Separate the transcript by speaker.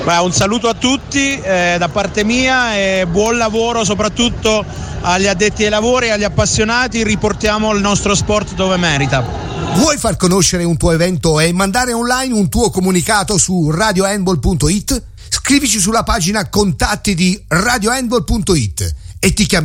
Speaker 1: Un saluto a tutti da parte mia e buon lavoro soprattutto agli addetti ai lavori e agli appassionati. Riportiamo il nostro sport dove merita.
Speaker 2: Vuoi far conoscere un tuo evento e mandare online un tuo comunicato su radiohandball.it? Scrivici sulla pagina contatti di radiohandball.it e ti chiamiamo